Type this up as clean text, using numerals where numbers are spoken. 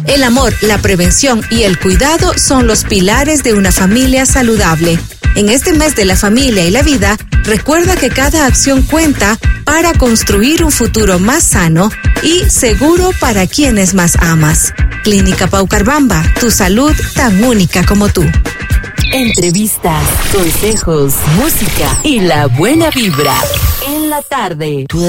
El amor, la prevención y el cuidado son los pilares de una familia saludable. En este mes de la familia y la vida, recuerda que cada acción cuenta para construir un futuro más sano y seguro para quienes más amas. Clínica Paucarbamba, tu salud tan única como tú. Entrevistas, consejos, música y la buena vibra en la tarde.